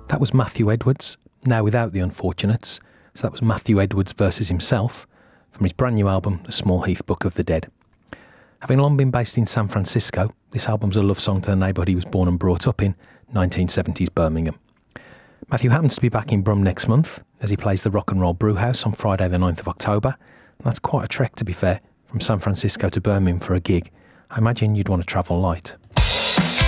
That was Matthew Edwards, now without the Unfortunates. So that was Matthew Edwards versus himself from his brand new album, The Small Heath Book of the Dead. Having long been based in San Francisco, this album's a love song to the neighbourhood he was born and brought up in, 1970s Birmingham. Matthew happens to be back in Brum next month as he plays the Rock and Roll Brewhouse on Friday the 9th of October. And that's quite a trek, to be fair, from San Francisco to Birmingham for a gig. I imagine you'd want to travel light.